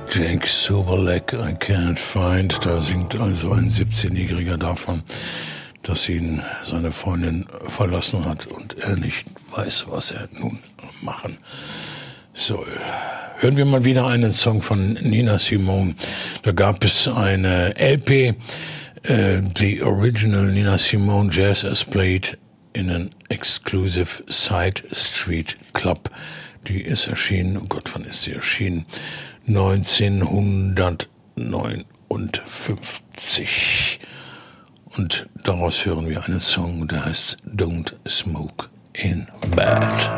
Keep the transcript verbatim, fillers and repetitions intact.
Jake Soberleck, I can't find. Da singt also ein siebzehnjähriger davon, dass ihn seine Freundin verlassen hat und er nicht weiß, was er nun machen soll. Hören wir mal wieder einen Song von Nina Simone. Da gab es eine L P, uh, The Original Nina Simone Jazz as Played in an Exclusive Side Street Club. Die ist erschienen, oh Gott, wann ist sie erschienen? neunzehnhundertneunundfünfzig. Und daraus hören wir einen Song, der heißt Don't Smoke in Bed.